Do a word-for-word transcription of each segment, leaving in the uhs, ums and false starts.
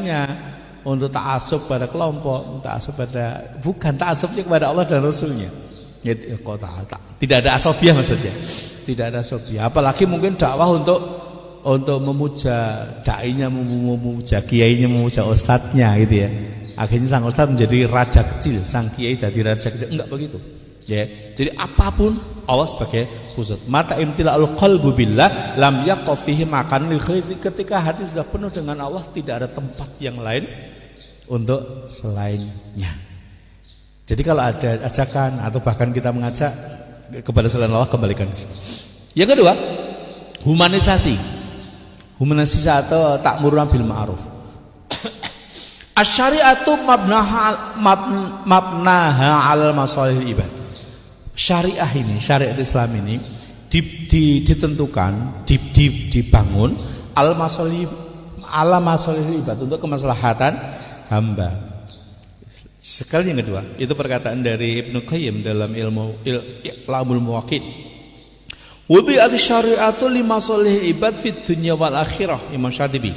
bukannya untuk ta'assub pada kelompok, ta'assub pada bukan ta'assubnya kepada Allah dan Rasulnya. Ya, kok tak, tak, tidak ada asobiah maksudnya. Tidak ada asobiah. Apalagi mungkin dakwah untuk untuk memuja dai-nya, memuja kiainya, memuja ustadznya gitu ya. Akhirnya sang ustadz menjadi raja kecil, sang kiai jadi raja kecil. Enggak begitu. Ya. Jadi apapun Allah sebagai pusat. Mata imtila'ul qalbu billah lam yaqaf fihi makan lil khair. Ketika hati sudah penuh dengan Allah, tidak ada tempat yang lain untuk selainnya. Jadi kalau ada ajakan atau bahkan kita mengajak kepada selain Allah, kembalikan. Yang kedua, humanisasi. Humanisasi atau ta'muruna bil ma'ruf. Asy-syari'atu mabnaha mabnaha 'alal masalihil ibad. Syariah ini, syariat Islam ini di, di, ditentukan, di, di, dibangun al masalih ala masalihil ibad untuk kemaslahatan hamba. Sekali yang kedua, itu perkataan dari Ibnu Qayyim dalam ilmu I'lamul Muwaqqi'in. Wudi'at syari'atu limasalihil ibad fid dunya wal akhirah, Imam Syatibi.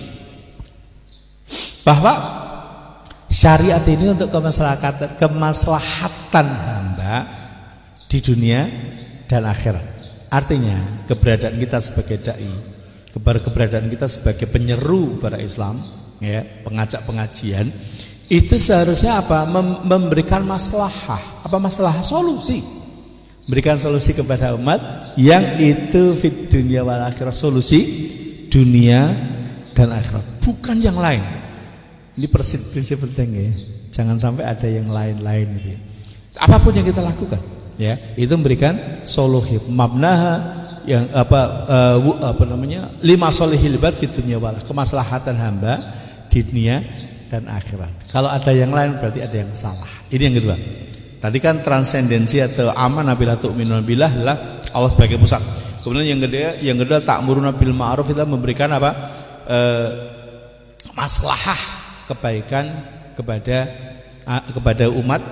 Bahwa syariat ini untuk kemaslahatan kemaslahatan hamba di dunia dan akhirat. Artinya keberadaan kita sebagai dai, keberadaan kita sebagai penyeru pada Islam, ya, pengajak pengajian, itu seharusnya apa? Mem memberikan maslahah, apa maslahah solusi, berikan solusi kepada umat yang itu fit dunia wal akhirah, solusi dunia dan akhirat, bukan yang lain. Ini prinsip prinsip penting ya, jangan sampai ada yang lain-lain itu. Apapun yang kita lakukan, ya, itu memberikan solusi mabnaha yang apa uh, apa namanya lima solihil ibad fit dunya wal akhirah, kemaslahatan hamba di dunia dan akhirat. Kalau ada yang lain berarti ada yang salah. Ini yang kedua. Tadi kan transendensi atau amanah bila tu'minuna billah lah Allah sebagai pusat. Kemudian yang kedua, yang kedua ta'muruna bil ma'ruf, itu memberikan apa? E, maslahah kebaikan kepada kepada umat,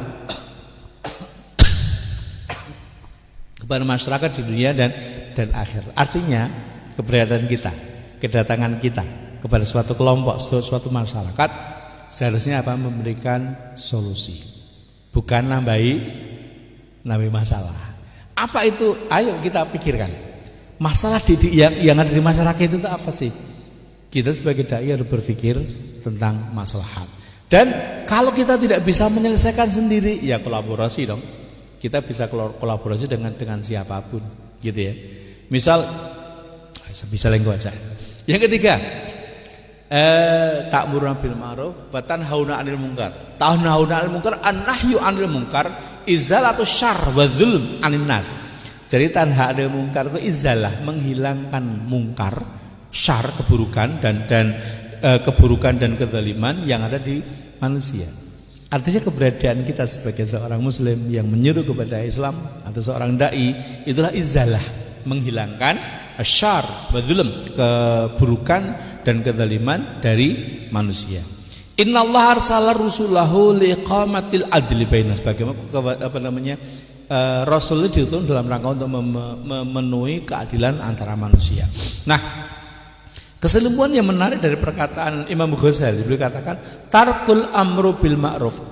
kepada masyarakat di dunia dan dan akhirat. Artinya keberadaan kita, kedatangan kita kepada suatu kelompok, suatu, suatu masyarakat seharusnya apa? Memberikan solusi, bukan nambahi nambahi masalah. Apa itu? Ayo kita pikirkan. Masalah di, yang, yang ada di masyarakat itu apa sih? Kita sebagai dai harus berpikir tentang maslahat. Dan kalau kita tidak bisa menyelesaikan sendiri, ya kolaborasi dong. Kita bisa kolaborasi dengan dengan siapapun, gitu ya. Misal, bisa lenggo aja. Yang ketiga, eh ta'muruna bil ma'ruf wa tanhauna 'anil munkar. Tanhauna 'anil munkar, an-nahyu 'anil munkar izalatu syarr wa dzulm 'anin nas. Jadi tanha 'anil munkar itu izalah, menghilangkan mungkar, syarr, keburukan dan dan e, keburukan dan kezaliman yang ada di manusia. Artinya keberadaan kita sebagai seorang muslim yang menyuruh kepada Islam atau seorang dai itulah izalah, menghilangkan syarr wa dzulm, keburukan dan kezaliman dari manusia. Innallaha arsala rusulahu liqamatil adli bainas. Bagaimana apa namanya? Uh, Rasul diutus dalam rangka untuk memenuhi keadilan antara manusia. Nah, keseluruhan yang menarik dari perkataan Imam Ghazali, beliau katakan tarkul amru bil ma'ruf.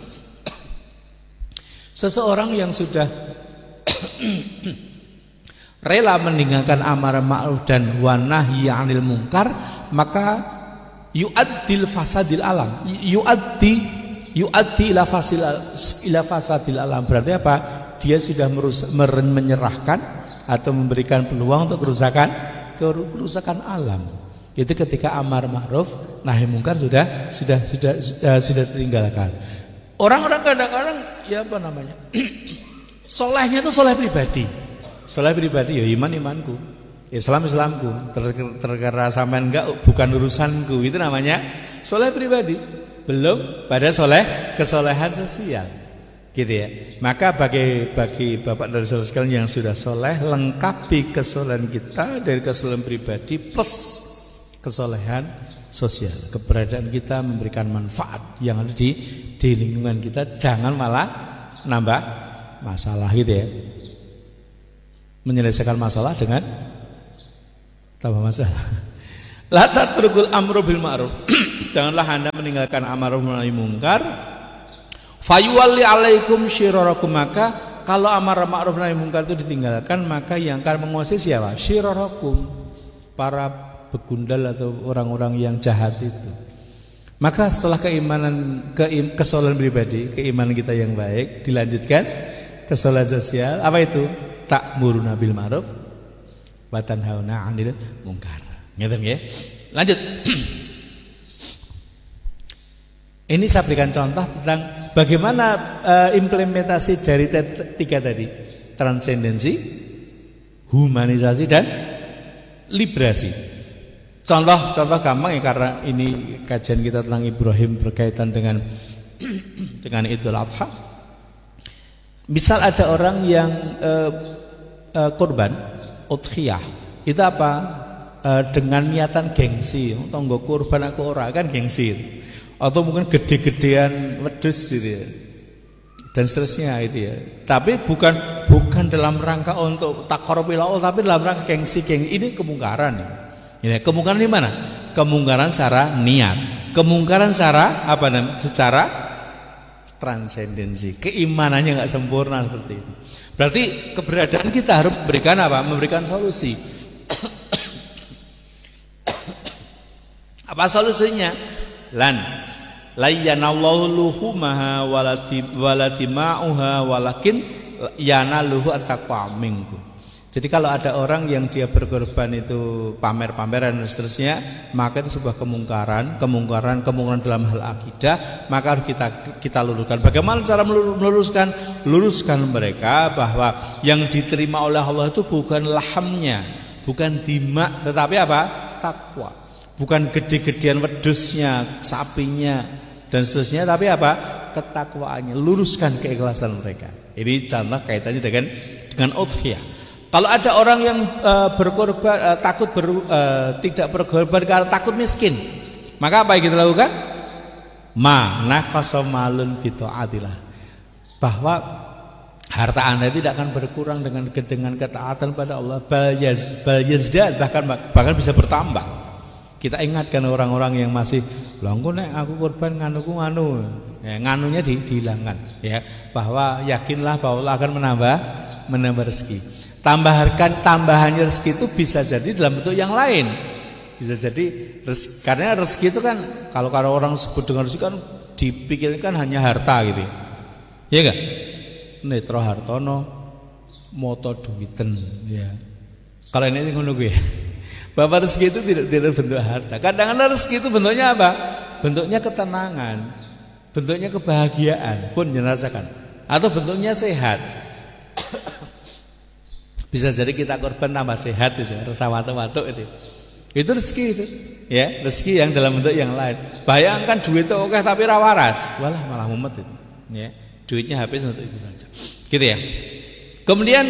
Seseorang yang sudah rela meninggalkan amar ma'ruf dan wa nahyi 'anil munkar, maka yu'addil fasadil alam. Yu'addi yu'addi ila fasil ila fasadil alam. Berarti apa? Dia sudah merusak, menyerahkan atau memberikan peluang untuk kerusakan kerusakan alam. Itu ketika amar ma'ruf nahi munkar sudah sudah sudah sudah, sudah ditinggalkan. Orang-orang kadang-kadang ya apa namanya? Solehnya itu soleh pribadi. Soleh pribadi ya iman imanku, Islam Islamku, terkira sampean enggak bukan urusanku. Itu namanya soleh pribadi. Belum pada soleh kesolehan sosial. Gitu ya. Maka bagi bagi Bapak dan Saudara sekalian yang sudah soleh, lengkapi kesolehan kita dari kesolehan pribadi plus kesolehan sosial. Keberadaan kita memberikan manfaat yang ada di di lingkungan kita, jangan malah nambah masalah gitu ya. Menyelesaikan masalah dengan tambah masalah. La tatrukul amru bil ma'ruf. janganlah Anda meninggalkan amar ma'ruf nahi munkar. Fayuwalli alaikum syirarakum, maka kalau amar ma'ruf nahi munkar itu ditinggalkan, maka yang akan menguasai siapa? Syirarakum, para begundal atau orang-orang yang jahat itu. Maka setelah keimanan, ke, kesalahan pribadi, keimanan kita yang baik, dilanjutkan kesalahan sosial. Apa itu? Ta'muruna bil ma'ruf wa tanhauna 'anil munkar. Ngeten nggih. Lanjut. Ini saya berikan contoh tentang bagaimana uh, implementasi dari tiga tadi, transendensi, humanisasi, dan liberasi. Contoh-contoh gampang ya, karena ini kajian kita tentang Ibrahim berkaitan dengan dengan Idul Adha. Misal ada orang yang uh, uh, korban udhiyah, itu apa? Uh, dengan niatan gengsi, tonggo korban aku ora, kan gengsi itu. Atau mungkin gede-gedean wedhus gitu ya. Dan seterusnya itu ya. Tapi bukan bukan dalam rangka untuk taqarrub ila Allah, tapi dalam rangka gengsi-gengsi. Ini kemungkaran ya. Ya, kemungkaran di mana? Kemungkaran secara niat. Kemungkaran secara apa namanya? Secara transendensi. Keimanannya enggak sempurna seperti itu. Berarti keberadaan kita harus memberikan apa? Memberikan solusi. Apa solusinya? Lan layyanallahu luhumaha walatima'uha walakin yanaluhu at-taqwa minkum. Jadi kalau ada orang yang dia berkorban itu pamer-pameran dan seterusnya, maka itu sebuah kemungkaran, kemungkaran, kemungkaran dalam hal akidah, maka harus kita kita luruskan. Bagaimana cara meluruskan? Luruskan mereka bahwa yang diterima oleh Allah itu bukan lahamnya, bukan dimak, tetapi apa? Takwa. Bukan gede-gedean wedusnya, sapinya dan seterusnya, tapi apa? Ketakwaannya. Luruskan keikhlasan mereka. Ini contoh kaitannya dengan dengan udhiyah. Kalau ada orang yang uh, berkorban uh, takut ber, uh, tidak berkorban karena takut miskin, maka apa yang kita lakukan? Ma naqasa malun bi ta'atillah. Bahwa harta Anda tidak akan berkurang dengan dengan ketaatan pada Allah, bal yaz bal yazdad, bahkan bahkan bisa bertambah. Kita ingatkan orang-orang yang masih longgo nek aku korban nganuku nganu, ya, nganunya di, dihilangkan, ya, bahwa yakinlah bahwa Allah akan menambah menambah rezeki. Tambahkan tambahannya rezeki itu bisa jadi dalam bentuk yang lain, bisa jadi rezeki, karena rezeki itu kan kalau kalau orang sebut dengan rezeki kan dipikirkan hanya harta gitu, ya enggak? Netro hartono, moto duwiten, ya. Kalau ini ngono gue. Bahwa rezeki itu tidak tidak bentuk harta. Kadang-kadang rezeki itu bentuknya apa? Bentuknya ketenangan, bentuknya kebahagiaan pun dirasakan, atau bentuknya sehat. Bisa jadi kita korban tambah sehat itu, rasa watuk-watuk itu. Itu rezeki itu, ya, rezeki yang dalam bentuk yang lain. Bayangkan duit itu oke tapi ra waras, walah malah mumet itu, ya. Duitnya habis untuk itu saja. Gitu ya. Kemudian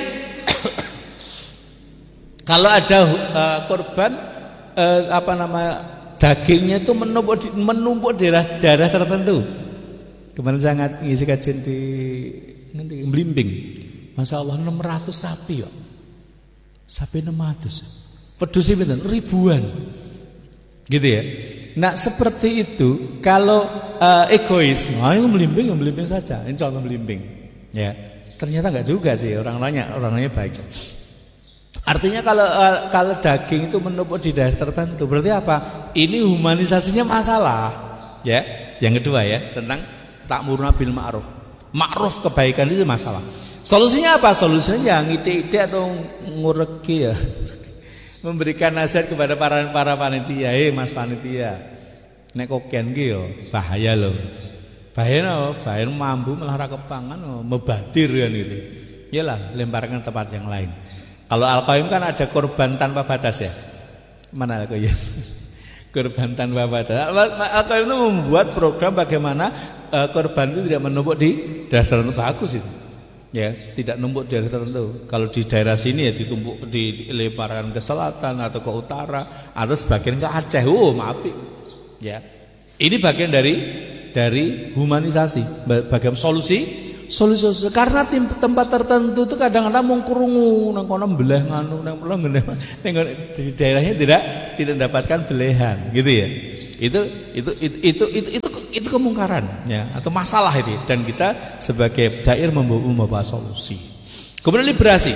kalau ada uh, korban uh, apa nama dagingnya itu menumpuk di, menumpuk darah darah tertentu. Kemarin saya ngisi kajian di nanti Blimbing, masya Allah enam ratus sapi kok, sapi enam ratus, pedusnya bener ribuan, gitu ya. Nah seperti itu kalau uh, egois, ayo Blimbing, Blimbing saja, ini contoh Blimbing, ya. Ternyata enggak juga sih, orang-orangnya orang-orangnya baik. Artinya kalau uh, kalau daging itu menumpuk di daerah tertentu, berarti apa? Ini humanisasinya masalah, ya. Yang kedua ya, tentang ta'muruna bil ma'ruf. Ma'ruf kebaikan itu masalah. Solusinya apa? Solusinya yang ide-ide atau ngureki ya. Memberikan nasihat kepada para para panitia, "Eh Mas panitia, nek koken ki yo bahaya loh." Bahaya no, bahaya mambu malah ra kepangan, no, mebadir kan gitu. Iyalah, lemparkan ke tempat yang lain. Kalau Al-Qayyum kan ada korban tanpa batas ya. Mana Al-Qayyum? Korban tanpa batas. Al-Qayyum itu membuat program bagaimana uh, korban itu tidak menumpuk di daerah tertentu, bagus itu. Ya, tidak numpuk di daerah tertentu. Kalau di daerah sini ya ditumpuk, dilemparkan ke selatan atau ke utara atau sebagian ke Aceh. Oh, maaf. Ya. Ini bagian dari dari humanisasi. Bagaimana solusi? Solusi karena tim, tempat tertentu itu kadang-kadang mau krungu nang kono mbelah nganu nang kono ngene di daerahnya tidak tidak mendapatkan belehan gitu ya. Itu itu itu itu itu itu, itu kemungkaran ya atau masalah itu dan kita sebagai dai membawa, membawa solusi. Kemudian liberasi.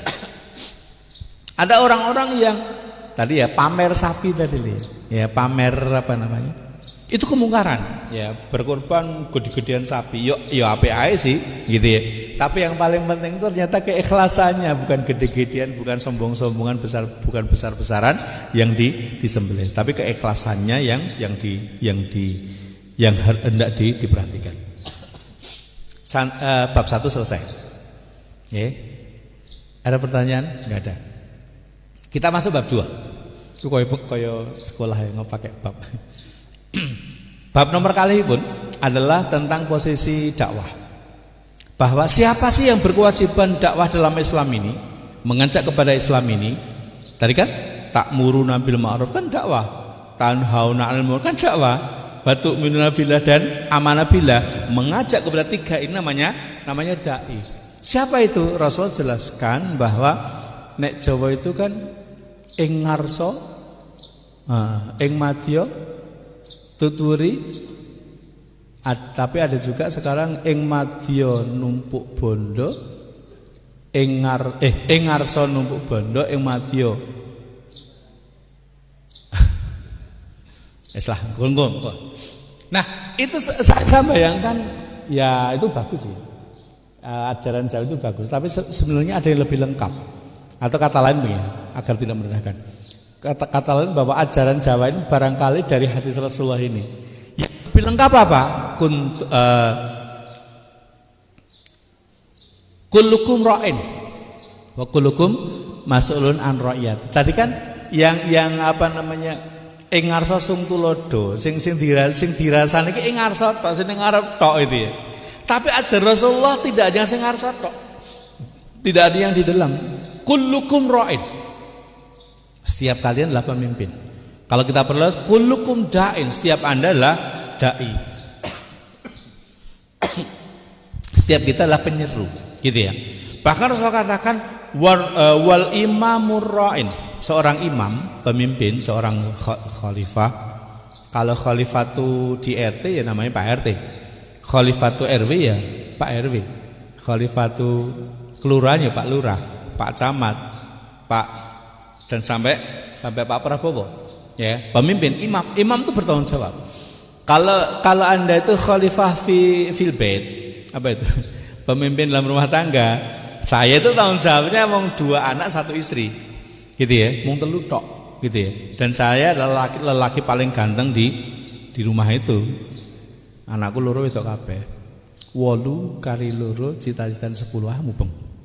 Ada orang-orang yang tadi ya pamer sapi tadi ya, pamer apa namanya? Itu kemungkaran ya, berkorban gede-gedean sapi. Yo yo A P A sih gitu ya. Tapi yang paling penting itu ternyata keikhlasannya, bukan gede-gedean, bukan sombong-sombongan besar, bukan besar-besaran yang di disembelih, tapi keikhlasannya yang yang di yang di yang hendak di, diperhatikan. San, uh, bab satu selesai. Ya. Ada pertanyaan? Enggak ada. Kita masuk bab dua. Itu koyo koyo sekolah yang pakai bab. Bab nomor kali pun adalah tentang posisi dakwah. Bahwa siapa sih yang berkewajiban dakwah dalam Islam ini, mengajak kepada Islam ini? Tadi kan ta'muruna bil ma'ruf kan dakwah, tanhauna 'anil munkar kan dakwah, wa tu'minuna billah dan amanah billah, mengajak kepada tiga ini namanya namanya dai. Siapa itu? Rasul jelaskan bahwa nek Jawa itu kan ing ngarsa, ing madya tuturi, ad, tapi ada juga sekarang ing madya numpuk bondo, ing ngar eh ing ngarsa numpuk bondo, ing madya. Wis lah, nggon. Nah, itu saya bayangkan ya itu bagus sih. Uh, ajaran Jawa itu bagus, tapi se sebenarnya ada yang lebih lengkap. Atau kata lain begini, agar tidak merendahkan. Kata, kata lain bahwa ajaran Jawa ini barangkali dari hadis Rasulullah ini yang lebih lengkap apa? Kun, uh, kullukum ra'in wa kullukum mas'ulun an ra'iyat. Tadi kan yang yang apa namanya ing ngarsa sung tulodo, sing sing dira sing dirasani iki ing ngarsa tok, sing ngarep tok itu ya. Tapi ajaran Rasulullah tidak ada yang sing ngarsa tok. Tidak ada yang di dalam. Kullukum ra'in. Setiap kalian adalah pemimpin. Kalau kita perlu kullukum da'in, setiap Anda adalah dai. Setiap kita adalah penyeru, gitu ya. Bahkan Rasulullah katakan wal, uh, wal imamur ra'in. Seorang imam, pemimpin, seorang khalifah. Kalau khalifah itu di R T ya namanya Pak R T. Khalifah itu R W ya Pak R W. Khalifah itu kelurahan ya Pak Lurah, Pak Camat, Pak dan sampai sampai Pak Prabowo. Ya, pemimpin, imam. Imam itu bertanggung jawab. Kalau kalau Anda itu khalifah fi fil bait, apa itu? Pemimpin dalam rumah tangga. Saya itu tanggung jawabnya mau dua anak satu istri. Gitu ya, mau telu tok, gitu ya. Dan saya adalah lelaki, lelaki paling ganteng di di rumah itu. Anakku loro wedok kabeh. Wolu kari loro cita-citaan sepuluh ah mubeng.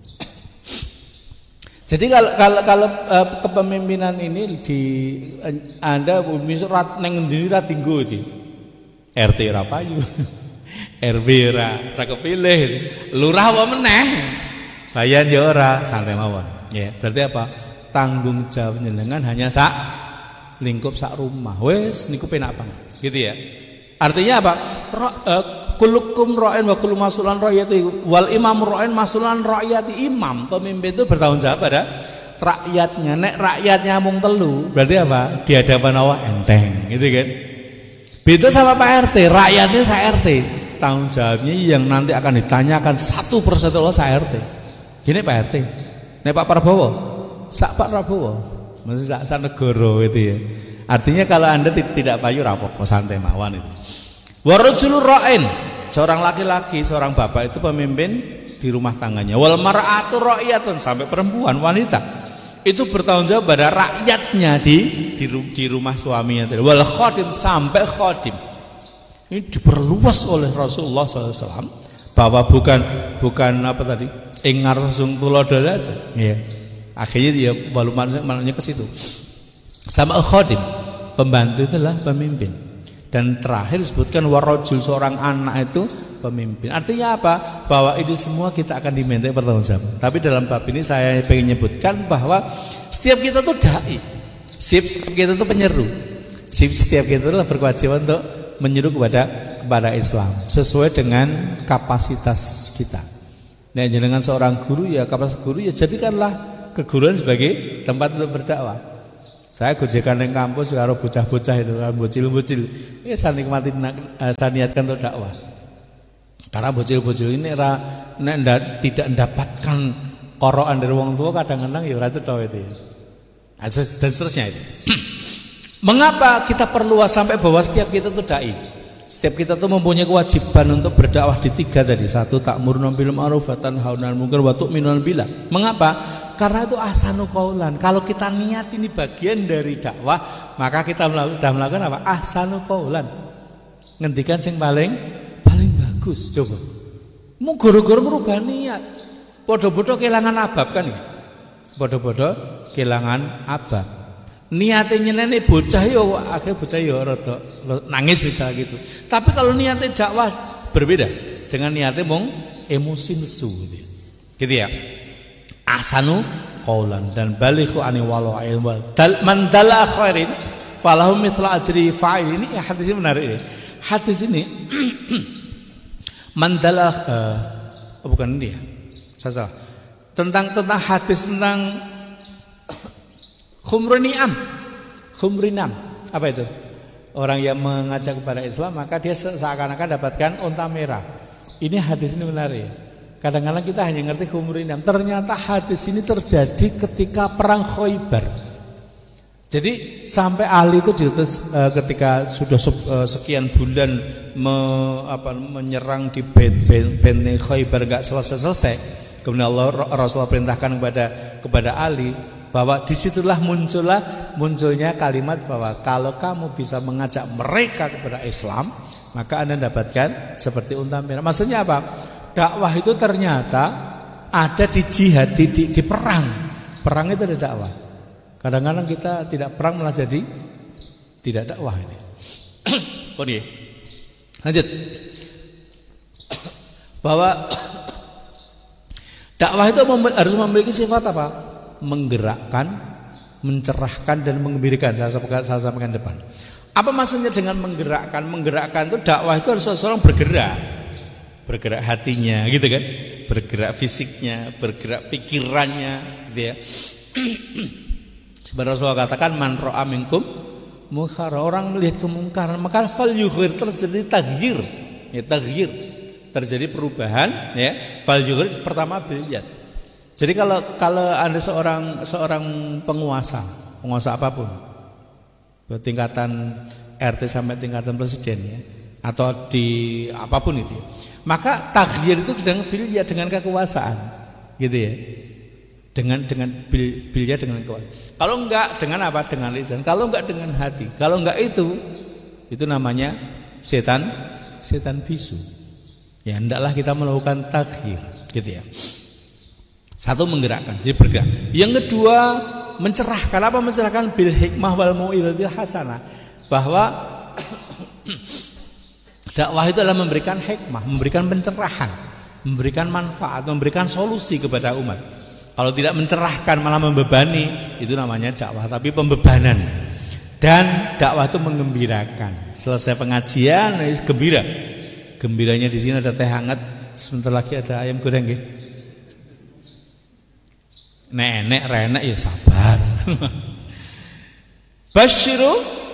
Jadi kalau kalau kalau uh, kepemimpinan ini di uh, Anda misal rat neng ngendi ra dinggo iki. R T ra payu. R W ra ra kepilih. Lurah apa meneh? Bayan ya ora, santai mawon. Ya, berarti apa? Tanggung jawab jenengan hanya sak lingkup sak rumah. Wes niku penak banget. Gitu ya. Artinya apa? Ro, uh, Kulukum ra'in wa kullu masulan ra'iyati wal imam ra'in masulan ra'iyati. Imam, pemimpin itu bertanggung jawab pada rakyatnya. Nek rakyatnya mung telu, berarti apa? Di hadapan Allah enteng, gitu kan? Beda sama Pak R T, rakyatnya sa R T. Tanggung jawabnya yang nanti akan ditanyakan satu persatu Allah sa R T. Gini Pak R T. Nek Pak Prabowo, sak Pak Prabowo. Mesti sak sak negara itu ya. Artinya kalau Anda tidak payu rapopo, santai mawon itu. Warajulur ra'in, seorang laki-laki, seorang bapak itu pemimpin di rumah tangganya. Wal mar'atu ra'iyatun, sampai perempuan, wanita itu bertanggung jawab pada rakyatnya di di, di rumah suaminya. Wal khodim, sampai khodim. Ini diperluas oleh Rasulullah shallallahu alaihi wasallam bahwa bukan bukan apa tadi ingar sung tulodo aja. Ya. Akhirnya dia walau maknanya ke situ. Sama khodim, pembantu itu adalah pemimpin. Dan terakhir disebutkan warajul, seorang anak itu pemimpin. Artinya apa? Bahwa ini semua kita akan dimintai pertanggungjawaban. Tapi dalam bab ini saya ingin menyebutkan bahwa setiap kita tuh dai, setiap kita tuh penyeru, setiap kita adalah berkewajiban untuk menyeru kepada kepada Islam sesuai dengan kapasitas kita. Nah, dengan seorang guru ya kapasitas guru ya jadikanlah keguruan sebagai tempat untuk berdakwah. Saya gojekan di kampus karo bocah-bocah itu, bocil-bocil. Ini saya nikmati, saya niatkan untuk dakwah. Karena bocil-bocil ini ra, nek, tidak mendapatkan korokan dari orang tua, kadang-kadang ya ora cetha itu. Dan seterusnya itu. Mengapa kita perlu sampai bahwa setiap kita itu dai? Setiap kita tuh mempunyai kewajiban untuk berdakwah di tiga tadi. Satu, ta'muruna bil ma'ruf wa tanhauna 'anil munkar wa tu'minuna billah. Mengapa? Karena itu ahsanu qaulan. Kalau kita niat ini bagian dari dakwah, maka kita sudah melakukan apa? Ahsanu qaulan. Ngendikan sing paling paling bagus. Coba. Mau goro-goro merubah niat. Bodoh-bodoh kehilangan abab kan ya? Bodoh-bodoh kehilangan abab. Niatnya nyeneni bocah yo akhirnya bocah yo rada nangis bisa gitu. Tapi kalau niatnya dakwah berbeda dengan niatnya mong emosi nesu gitu. Gitu ya. Ahsanu qaulan dan balighu ani walau ayin wal dal man dalla khairin falahu mithlu ajri fa'il. Ini hadis ini menarik ini. Hadis ini man dalla uh, oh bukan ini ya. Saya salah. Tentang tentang hadis tentang khumruni'am. Khumrinam. Apa itu? Orang yang mengajak kepada Islam maka dia seakan-akan dapatkan unta merah. Ini hadis ini menarik. Kadang-kadang kita hanya ngerti khumrinam. Ternyata hadis ini terjadi ketika perang Khaybar. Jadi sampai Ali itu diutus uh, ketika sudah uh, sekian bulan me, apa, menyerang di benteng Khaybar enggak selesai-selesai. Kemudian Allah Rasulullah perintahkan kepada kepada Ali bahwa disitulah muncullah munculnya kalimat bahwa kalau kamu bisa mengajak mereka kepada Islam, maka Anda dapatkan seperti unta merah. Maksudnya apa? Dakwah itu ternyata ada di jihad, di, di, di perang. Perang itu ada dakwah. Kadang-kadang kita tidak perang malah jadi tidak dakwah itu. Oh nih. Lanjut. Bahwa dakwah itu harus memiliki sifat apa? Menggerakkan, mencerahkan dan menggembirakan. Saya sampaikan depan. Apa maksudnya dengan menggerakkan? Menggerakkan itu dakwah itu harus seseorang bergerak. Bergerak hatinya gitu kan, bergerak fisiknya, bergerak pikirannya gitu ya. Sebenarnya Rasulullah katakan man ra'a minkum munkar, orang melihat kemungkaran maka fal yughir, terjadi taghyir ya, taghyir terjadi perubahan ya. Fal yughir pertama biliat. Jadi kalau kalau Anda seorang seorang penguasa, penguasa apapun, tingkatan R T sampai tingkatan presiden ya, atau di apapun itu, maka taghyir itu dengan bilya, dengan kekuasaan, gitu ya, dengan dengan bil, bilya dengan kekuasaan. Kalau enggak dengan apa? Dengan lisan. Kalau enggak dengan hati. Kalau enggak itu, itu namanya setan, setan bisu. Ya, hendaklah kita melakukan taghyir, gitu ya. Satu menggerakkan, jadi bergerak. Yang kedua mencerahkan. Apa mencerahkan? Bil hikmah wal mau'izatil hasanah. Bahwa dakwah itu adalah memberikan hikmah, memberikan pencerahan, memberikan manfaat, memberikan solusi kepada umat. Kalau tidak mencerahkan malah membebani, itu namanya dakwah, tapi pembebanan. Dan dakwah itu menggembirakan. Selesai pengajian, gembira. Gembiranya di sini ada teh hangat, sebentar lagi ada ayam goreng nggih. Nenek renek ya sabar. Basyiru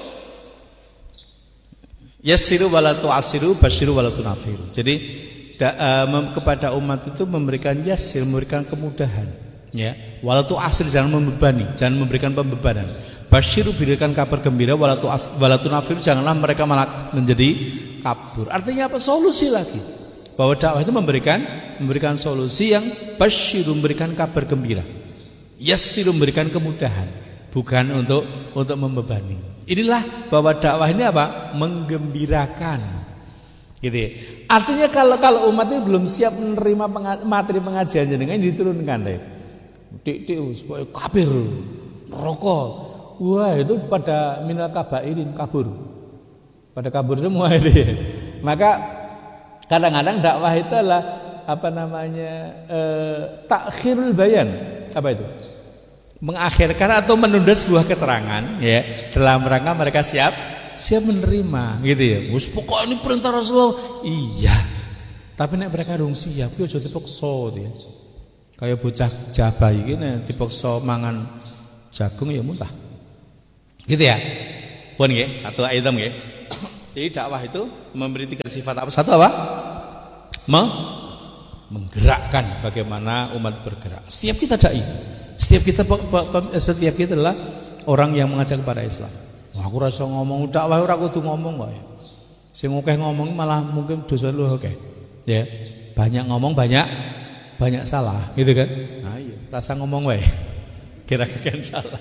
yassiru wala tu'assiru, basyiru wala tunafiru. Jadi da, uh, kepada umat itu memberikan yassir, memberikan kemudahan, ya. Wala tu'assir, jangan membebani, jangan memberikan pembebanan. Basyiru, berikan kabar gembira, wala tu'assir, wala tunafiru, janganlah mereka malah menjadi kabur. Artinya apa? Solusi lagi. Bahwa dakwah itu memberikan memberikan solusi yang basyiru, memberikan kabar gembira. Yassir, memberikan kemudahan, bukan untuk untuk membebani. Inilah bahwa dakwah ini apa? Menggembirakan, gitu ya. Artinya kalau kalau umat ini belum siap menerima materi pengajian jenengan diturunkan deh. Dik-dik supaya kafir, rokok. Wah, itu pada minal kabairin, kabur. Pada kabur semua itu ya. Maka kadang-kadang dakwah itu adalah apa namanya? Eh, takhirul bayan. Apa itu? Mengakhirkan atau menunda sebuah keterangan ya, dalam rangka mereka siap siap menerima, gitu ya. Wes pokok ini perintah Rasulullah. Iya. Tapi nek mereka dong siap, yo aja dipaksa ya. Kayak bocah jabai iki nek dipaksa mangan jagung ya muntah. Gitu ya. Pun nggih, satu item nggih. Jadi dakwah itu memberi tiga sifat apa? Satu apa? Me menggerakkan bagaimana umat bergerak. Setiap kita dai, setiap kita setiap kita adalah orang yang mengajak kepada Islam. Wah, aku rasa ngomong dakwah ora kudu ngomong kok ya. Sing akeh ngomong malah mungkin dosa lu oke. Ya. Banyak ngomong banyak banyak salah, gitu kan? Nah, iya, rasa ngomong wae. Kira-kira salah.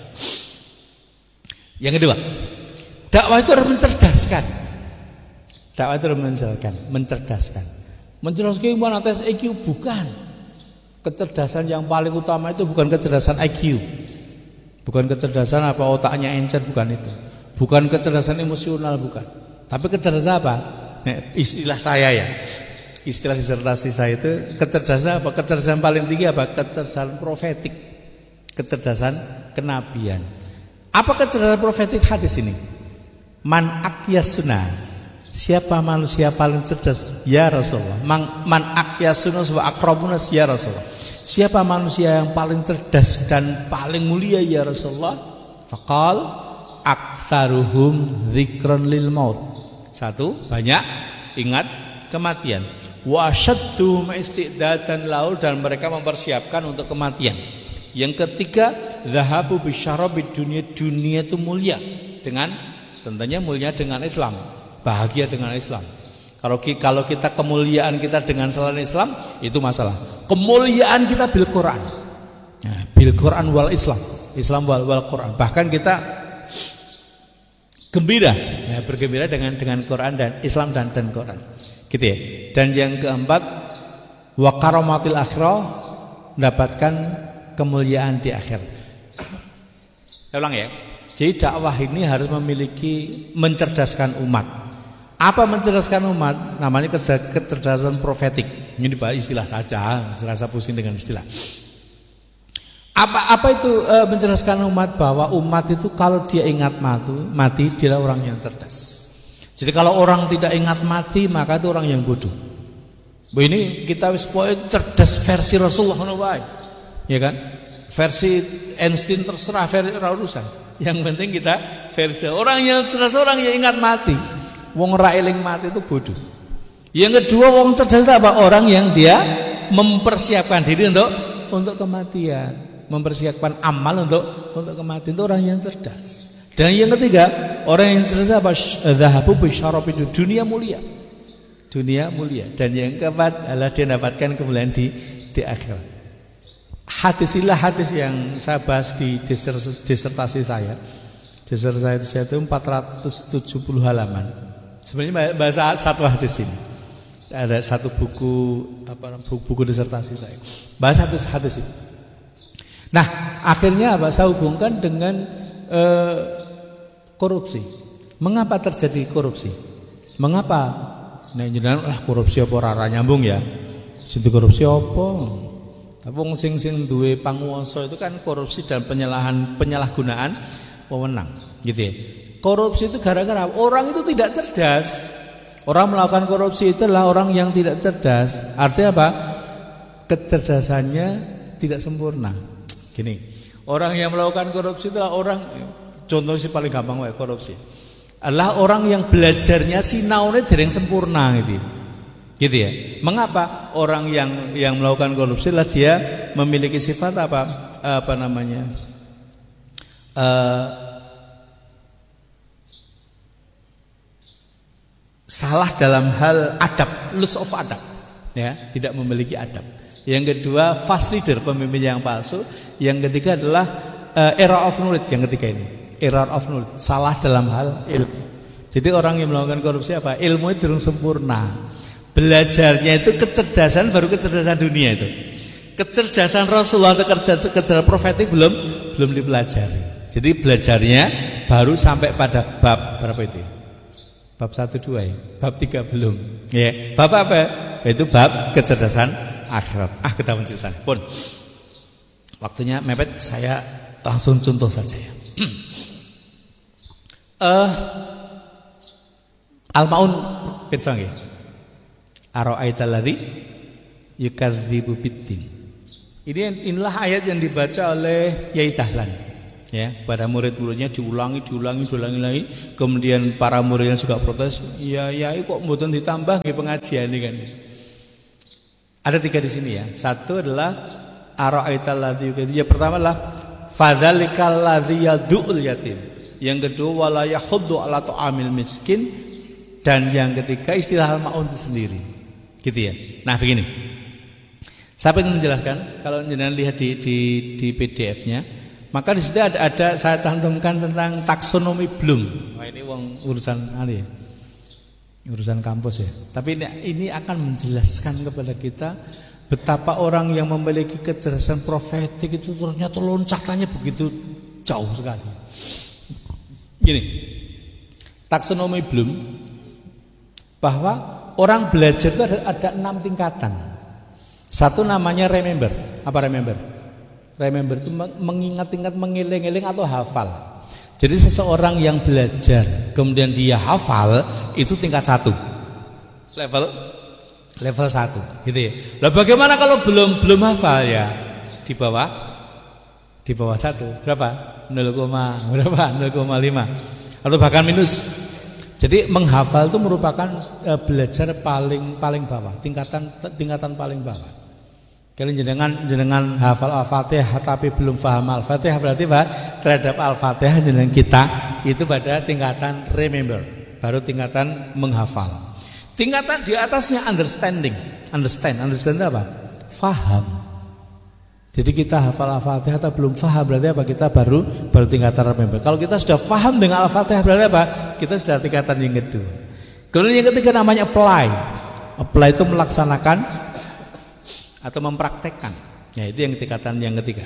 Yang kedua, dakwah itu harus mencerdaskan. Dakwah itu harus mencerdaskan, mencerdaskan. Mencerdaskan bukan atas I Q, bukan. Kecerdasan yang paling utama itu bukan kecerdasan I Q. Bukan kecerdasan apa otaknya encer, bukan itu. Bukan kecerdasan emosional, bukan. Tapi kecerdasan apa? Nah, istilah saya ya. Istilah disertasi saya itu kecerdasan apa? Kecerdasan paling tinggi apa? Kecerdasan profetik. Kecerdasan kenabian. Apa kecerdasan profetik hadis ini? Man akyasuna, siapa manusia paling cerdas ya Rasulullah? Man, man akyasuna wa akrabuna ya Rasulullah. Siapa manusia yang paling cerdas dan paling mulia ya Rasulullah? Faqal aktsaruhum dzikran lil maut. Satu, banyak ingat kematian. Wa asyadduhum isti'dadan lahu, dan mereka mempersiapkan untuk kematian. Yang ketiga, zahabu bisyarabid dunia, dunia itu mulia dengan tentunya mulia dengan Islam, bahagia dengan Islam. Kalau kalau kita kemuliaan kita dengan selain Islam itu masalah. Kemuliaan kita bil Quran, nah, bil Quran wal Islam, Islam wal, wal Quran. Bahkan kita gembira, ya, bergembira dengan dengan Quran dan Islam dan dan Quran, gitu ya. Dan yang keempat, wa karamatil akhirah, mendapatkan kemuliaan di akhir. Saya ulang ya. Jadi dakwah ini harus memiliki mencerdaskan umat. Apa mencerdaskan umat? Namanya kecerdasan profetik. Ini istilah saja, serasa pusing dengan istilah. Apa apa itu e, mencerdaskan umat? Bahwa umat itu kalau dia ingat mati, mati dia orang yang cerdas. Jadi kalau orang tidak ingat mati, maka itu orang yang bodoh. Ini kita wis poin cerdas versi Rasulullah, ya kan? Versi Einstein terserah, versi urusan. Yang penting kita versi orang yang cerdas, orang yang ingat mati. Wong ora eling mati itu bodoh. Yang kedua, wong cerdas itu apa? Orang yang dia mempersiapkan diri untuk untuk kematian, mempersiapkan amal untuk untuk kematian, itu orang yang cerdas. Dan yang ketiga, orang yang cerdas apa? Zahabu bisyarab, itu dunia mulia. Dunia mulia. Dan yang keempat adalah dia dapatkan kemuliaan di di akhirat. Hadisilah hadis yang saya bahas di disertasi saya. Disertasi saya itu empat ratus tujuh puluh halaman. Sebenarnya bahasa satu hadis ini. Ada satu buku apa buku, buku disertasi saya. Bahas hadis hadis ini. Nah, akhirnya apa? Saya hubungkan dengan eh, korupsi. Mengapa terjadi korupsi? Mengapa? Nah, jenengan lah korupsi apa ora nyambung ya? Situ korupsi apa? Tapi wong sing sing duwe panguwasa itu kan korupsi dan penyalahan penyalahgunaan wewenang, gitu ya. Korupsi itu gara-gara orang itu tidak cerdas. Orang melakukan korupsi itu adalah orang yang tidak cerdas. Artinya apa? Kecerdasannya tidak sempurna. Gini, orang yang melakukan korupsi itu adalah orang, contoh sih paling gampang wae korupsi. Adalah orang yang belajarnya sinaune dereng sempurna gitu. Gitu ya. Mengapa orang yang yang melakukan korupsi adalah dia memiliki sifat apa? Apa namanya? Uh, salah dalam hal adab, loss of adab, ya, tidak memiliki adab. Yang kedua, fast leader, pemimpin yang palsu. Yang ketiga adalah uh, error of knowledge. Yang ketiga ini, error of knowledge, salah dalam hal ilmu. Jadi orang yang melakukan korupsi apa? Ilmu itu belum sempurna. Belajarnya itu kecerdasan, baru kecerdasan dunia itu. Kecerdasan Rasulullah atau kecerdasan profetik belum belum dipelajari. Jadi belajarnya baru sampai pada bab berapa itu? Bab satu dua ya. Bab tiga belum. Ya. Bab apa? Itu bab kecerdasan akhirat. Ah, kita menceritakan. Pun waktunya mepet, saya langsung contoh saja ya. uh, Al-Maun pirsa nggih. Ara'aital ladzi yukadzibu biddin. Ini inilah ayat yang dibaca oleh Yai Dahlan. Ya, pada murid-muridnya diulangi, diulangi, diulangi lagi. Kemudian para muridnya juga protes, ya, ya, kok mboten ditambah nggih pengajian ini kan. Ada tiga di sini ya. Satu adalah ara'aital ladzi yukadzibu. Yang pertama adalah fadzalikal ladzi yad'ul yatim. Yang kedua wala yahuddu ala ta'amil miskin. Dan yang ketiga istilah al-ma'un itu sendiri. Gitu ya. Nah, begini. Saya ingin menjelaskan, kalau jenengan lihat di di di P D F-nya, maka di situ ada, ada saya cantumkan tentang taksonomi Bloom. Wah, ini wong urusan ali ya. Urusan kampus ya. Tapi ini, ini akan menjelaskan kepada kita betapa orang yang memiliki kecerdasan profetik itu ternyata loncatannya begitu jauh sekali. Gini. Taksonomi Bloom bahwa orang belajar itu ada, ada enam tingkatan. Satu namanya remember. Apa remember? Remember itu mengingat-ingat, mengiling-iling atau hafal. Jadi seseorang yang belajar kemudian dia hafal itu tingkat satu, level level satu, gitu ya. Lah bagaimana kalau belum belum hafal ya? Di bawah di bawah satu, berapa? nol, berapa? nol koma lima atau bahkan minus. Jadi menghafal itu merupakan e, belajar paling paling bawah, tingkatan tingkatan paling bawah. Kalau jenengan jenengan hafal Al-Fatihah tapi belum paham Al-Fatihah, berarti Pak, terhadap Al-Fatihah jenengan kita itu pada tingkatan remember, baru tingkatan menghafal. Tingkatan di atasnya understanding. Understand, understand apa? Faham. Jadi kita hafal Al-Fatihah atau belum paham, berarti apa? Kita baru baru tingkatan remember. Kalau kita sudah paham dengan Al-Fatihah, berarti apa? Kita sudah tingkatan yang kedua. Kemudian yang ketiga namanya apply. Apply itu melaksanakan atau mempraktekkan. Ya, itu yang tingkatan yang ketiga.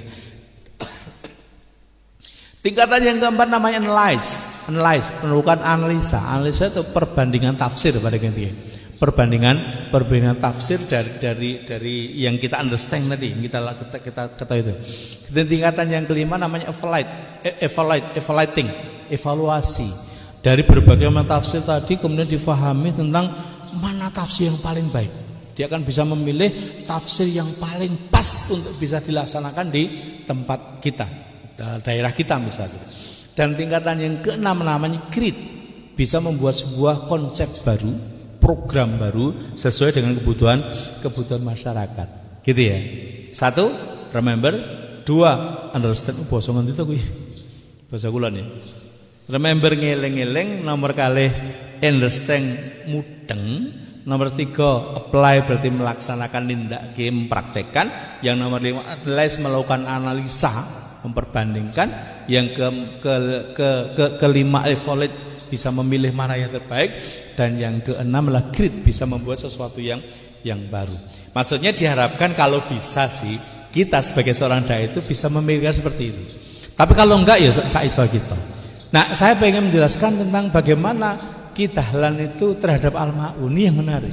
Tingkatan yang keempat namanya analyze. Analyze, melakukan analisa. Analisa itu perbandingan tafsir pada ketiga. Perbandingan perbandingan tafsir dari dari dari yang kita understand tadi, yang kita kita kita ketahui itu. Dan tingkatan yang kelima namanya evaluate, evaluate, evaluating, evaluasi. Dari berbagai macam tafsir tadi kemudian difahami tentang mana tafsir yang paling baik. Dia akan bisa memilih tafsir yang paling pas untuk bisa dilaksanakan di tempat kita, daerah kita misalnya. Dan tingkatan yang keenam namanya create, bisa membuat sebuah konsep baru, program baru sesuai dengan kebutuhan kebutuhan masyarakat. Gitu ya. Satu, remember. Dua, understand. Oh, basa ngendi to kuwi? Basa kula nih. Remember ngeling-eling, nomor kalih understand mudeng. Nomor tiga, apply berarti melaksanakan, nindak, mempraktekkan. Yang nomor lima, analyze, melakukan analisa, memperbandingkan. Yang ke, ke, ke, ke, kelima, evaluate, bisa memilih mana yang terbaik. Dan yang keenam adalah create, bisa membuat sesuatu yang yang baru. Maksudnya diharapkan kalau bisa sih kita sebagai seorang dai itu bisa memikirkan seperti itu. Tapi kalau enggak ya saiso kita. Nah, saya pengen menjelaskan tentang bagaimana kidahlan itu terhadap al-ma'un yang menarik.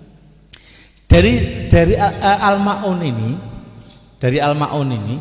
Dari dari al-ma'un ini, dari al-ma'un ini,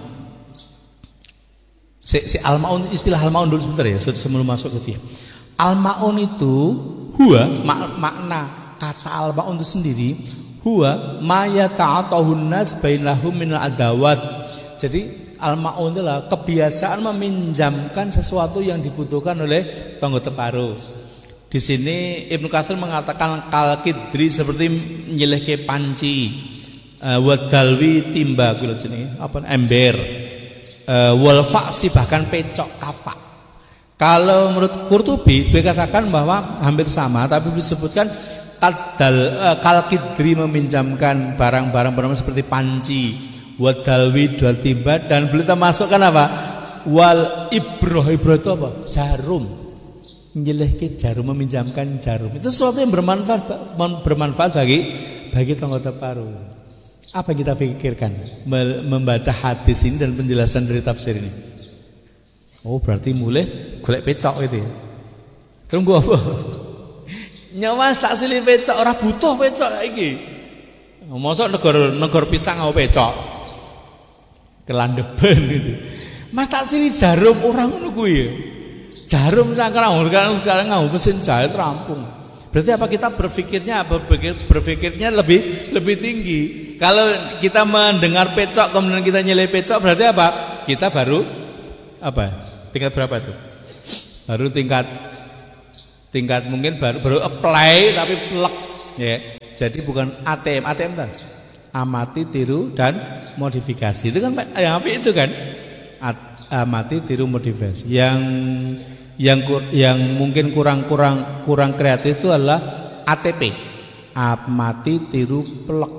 si, si al-ma'un, istilah al-ma'un dulu sebentar ya, sebelum masuk ke dia. Al-ma'un itu huwa mak, makna kata al-ma'un itu sendiri huwa ma yata'atahun nas bainahum minal adawat. Jadi al-ma'un adalah kebiasaan meminjamkan sesuatu yang dibutuhkan oleh tonggo teparo. Di sini Ibnu Katsir mengatakan kal-kidri seperti nyelehke panci, uh, wadalwi timba kula jenenge apa ember, uh, wal faksi bahkan pecok kapak. Kalau menurut Qurtubi dikatakan bahwa hampir sama, tapi disebutkan kadal uh, kal-kidri meminjamkan barang-barang barang seperti panci, wadalwi dua timba, dan beliau masukkan apa? Wal ibroh, ibroh itu apa? Jarum. Nyelehke jarum, meminjamkan jarum. Itu sesuatu yang bermanfaat bermanfaat bagi bagi tonggo teparo. Apa yang kita pikirkan membaca hadis ini dan penjelasan dari tafsir ini? Oh, berarti mulai golek pecok itu ya. Tunggu apa? Nyawas tak silih pecok, ora butuh pecok iki. Mosok negor negor pisang nggo pecok. Kelandeben gitu. Mas tak silih jarum orang ngono kuwi ya. Jarum sekarang sekarang sekarang ngau mesin jahit rampung. Berarti apa kita berpikirnya apa berpikir, berpikirnya lebih lebih tinggi. Kalau kita mendengar pecok kemudian kita nyelih pecok berarti apa? Kita baru apa? Tingkat berapa itu? Baru tingkat tingkat mungkin baru baru apply tapi plek ya. Jadi bukan A T M, A T M kan? Amati, tiru dan modifikasi. Itu kan yang apa itu kan? Amati, tiru, modifikasi. Yang yang yang mungkin kurang-kurang kurang kreatif itu adalah A T P. Amati, tiru, plek.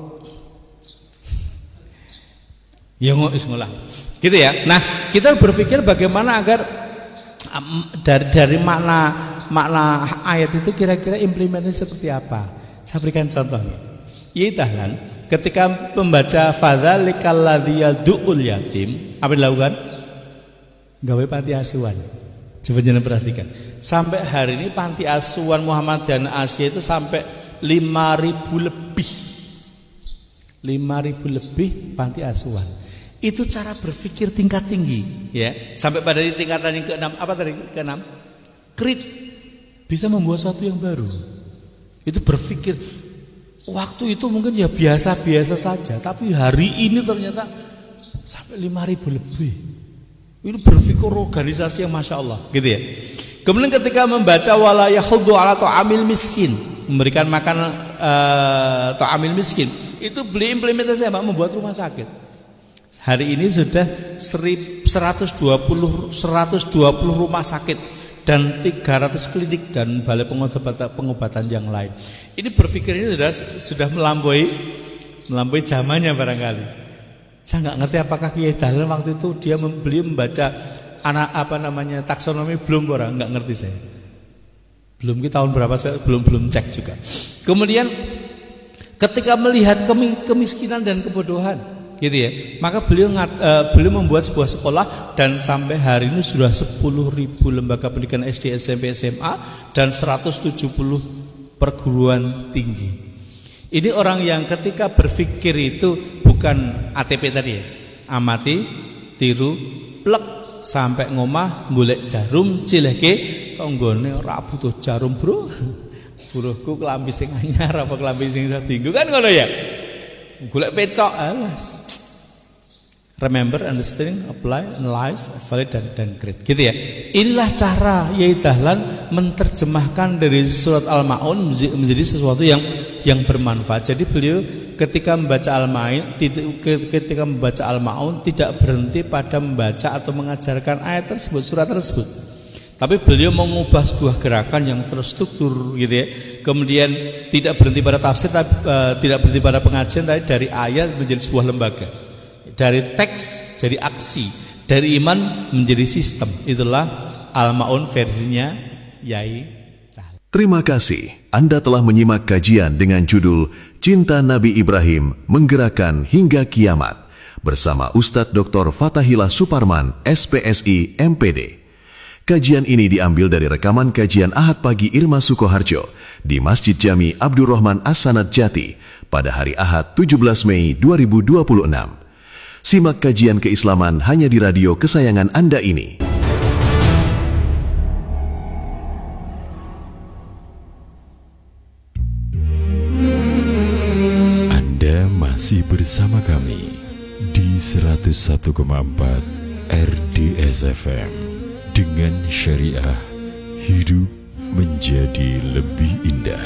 Ya ngolah. Gitu ya. Nah, kita berpikir bagaimana agar dari dari makna makna ayat itu kira-kira implementasi seperti apa. Saya berikan contohnya. Yaitu ketika membaca fadzalikal ladzi yad'ul yatim, apa dilakukan? Gawe panti asuhan. Coba jangan perhatikan. Sampai hari ini panti asuhan Muhammadiyah Asia itu sampai lima ribu lebih. lima ribu lebih panti asuhan. Itu cara berpikir tingkat tinggi, ya. Sampai pada tingkatan yang keenam, apa tadi? Keenam. Krit bisa membuat sesuatu yang baru. Itu berpikir waktu itu mungkin ya biasa-biasa saja, tapi hari ini ternyata sampai lima ribu lebih. Ini berpikir organisasi yang masya Allah, gitu ya. Kemudian ketika membaca wala yakhuddu ala ta'amil miskin, memberikan makan uh, ta'amil miskin, itu beli implementasi apa? Membuat rumah sakit. Hari ini sudah seratus dua puluh rumah sakit dan tiga ratus klinik dan balai pengobatan, pengobatan yang lain. Ini berpikir ini sudah sudah melampaui melampaui zamannya barangkali. Saya nggak ngerti apakah Kiai Dahlan waktu itu dia membeli membaca anak apa namanya taksonomi belum orang nggak ngerti saya. Belum kita tahun berapa saya belum belum cek juga. Kemudian ketika melihat kemiskinan dan kebodohan, gitu ya, maka beliau ngat, uh, beliau membuat sebuah sekolah dan sampai hari ini sudah sepuluh ribu lembaga pendidikan S D, S M P, S M A dan seratus tujuh puluh perguruan tinggi. Ini orang yang ketika berpikir itu bukan A T P tadi ya, amati, tiru, plek sampai ngomah golek jarum cileke konggone ora butuh jarum bro. Buruhku kelambi sing anyar apa kelambi sing tinggu kan ngono ya. Golek pecok alas. Remember, understanding, apply, analyze, validate dan dan create. Gitu ya. Inilah cara Yai Dahlan menerjemahkan dari surat Al-Maun menjadi sesuatu yang yang bermanfaat. Jadi beliau ketika membaca Al-Maun ketika membaca Al-Maun tidak berhenti pada membaca atau mengajarkan ayat tersebut, surat tersebut. Tapi beliau mengubah sebuah gerakan yang terstruktur gitu ya. Kemudian tidak berhenti pada tafsir, tapi, uh, tidak berhenti pada pengajian, tapi dari ayat menjadi sebuah lembaga. Dari teks jadi aksi, dari iman menjadi sistem. Itulah Al-Maun versinya Yai Dahlan. Terima kasih. Anda telah menyimak kajian dengan judul Cinta Nabi Ibrahim Menggerakkan Hingga Kiamat bersama Ustadz Doktor Fatahillah Suparman, S P S I, M P D. Kajian ini diambil dari rekaman kajian Ahad pagi Irma Sukoharjo di Masjid Jami Abdurrahman As-Sanad Jati pada hari Ahad tujuh belas Mei dua ribu dua puluh enam. Simak kajian keislaman hanya di radio kesayangan Anda ini. Anda masih bersama kami di seratus satu koma empat R D S F M. Dengan syariah, hidup menjadi lebih indah.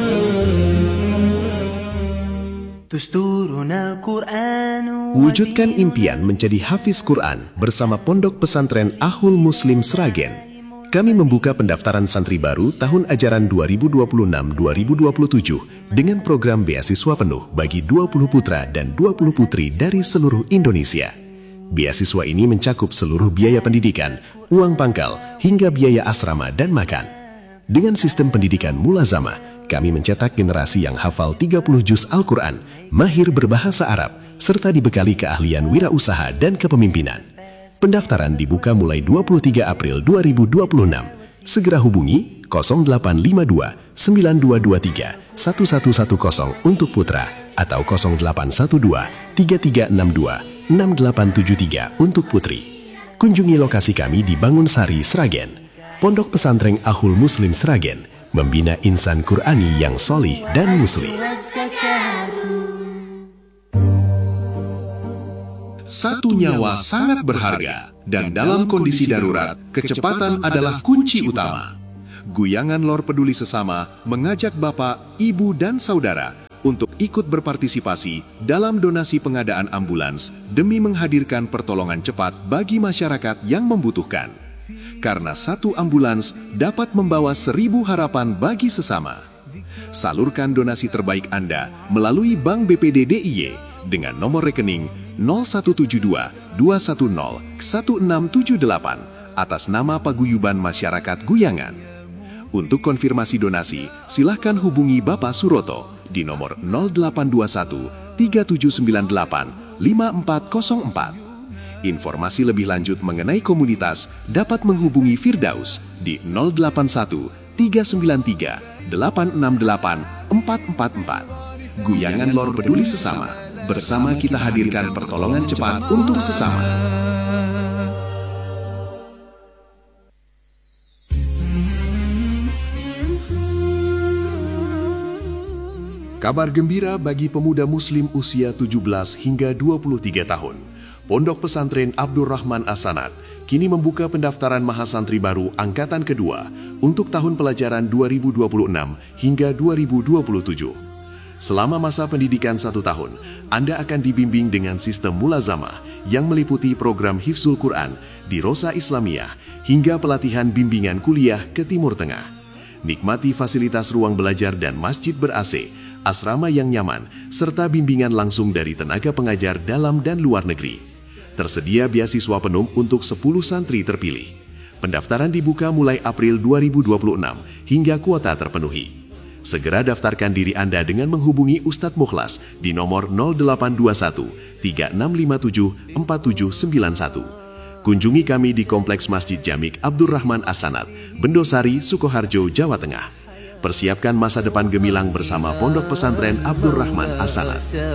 Wujudkan impian menjadi hafiz Quran bersama Pondok Pesantren Ahul Muslim Sragen. Kami membuka pendaftaran santri baru tahun ajaran dua ribu dua puluh enam dua ribu dua puluh tujuh dengan program beasiswa penuh bagi dua puluh putra dan dua puluh putri dari seluruh Indonesia. Beasiswa ini mencakup seluruh biaya pendidikan, uang pangkal, hingga biaya asrama dan makan. Dengan sistem pendidikan mulazamah, kami mencetak generasi yang hafal tiga puluh juz Al-Quran, mahir berbahasa Arab, serta dibekali keahlian wirausaha dan kepemimpinan. Pendaftaran dibuka mulai dua puluh tiga April dua ribu dua puluh enam. Segera hubungi nol delapan lima dua sembilan dua dua tiga satu satu satu nol untuk putra atau nol delapan satu dua tiga tiga enam dua enam delapan tujuh tiga untuk putri. Kunjungi lokasi kami di Bangunsari, Sragen. Pondok Pesantren Ahul Muslim Sragen membina insan Qurani yang solih dan muslim. Satu nyawa sangat berharga. Dan dalam kondisi darurat, kecepatan adalah kunci utama. Guyangan Lor Peduli Sesama mengajak Bapak, Ibu, dan Saudara untuk ikut berpartisipasi dalam donasi pengadaan ambulans demi menghadirkan pertolongan cepat bagi masyarakat yang membutuhkan. Karena satu ambulans dapat membawa seribu harapan bagi sesama. Salurkan donasi terbaik Anda melalui Bank B P D D I Y dengan nomor rekening nol satu tujuh dua dua satu nol satu enam tujuh delapan atas nama Paguyuban Masyarakat Guyangan. Untuk konfirmasi donasi, silahkan hubungi Bapak Suroto di nomor nol delapan dua satu tiga tujuh sembilan delapan lima empat nol empat. Informasi lebih lanjut mengenai komunitas dapat menghubungi Firdaus di nol delapan satu tiga sembilan tiga delapan enam delapan empat empat empat. Guyangan Lor Peduli Sesama. Bersama kita hadirkan pertolongan cepat untuk sesama. Kabar gembira bagi pemuda muslim usia tujuh belas hingga dua puluh tiga tahun. Pondok Pesantren Abdurrahman As-Sanad kini membuka pendaftaran mahasantri baru angkatan kedua untuk tahun pelajaran dua ribu dua puluh enam hingga dua ribu dua puluh tujuh. Selama masa pendidikan satu tahun, Anda akan dibimbing dengan sistem mulazamah yang meliputi program Hifzul Quran di Rosa Islamiyah hingga pelatihan bimbingan kuliah ke Timur Tengah. Nikmati fasilitas ruang belajar dan masjid ber-A C, asrama yang nyaman, serta bimbingan langsung dari tenaga pengajar dalam dan luar negeri. Tersedia beasiswa penuh untuk sepuluh santri terpilih. Pendaftaran dibuka mulai April dua ribu dua puluh enam hingga kuota terpenuhi. Segera daftarkan diri Anda dengan menghubungi Ustadz Mukhlas di nomor nol delapan dua satu tiga enam lima tujuh empat tujuh sembilan satu. Kunjungi kami di Kompleks Masjid Jamik Abdurrahman As-Sanad, Bendosari, Sukoharjo, Jawa Tengah. Persiapkan masa depan gemilang bersama Pondok Pesantren Abdurrahman As-Sanad.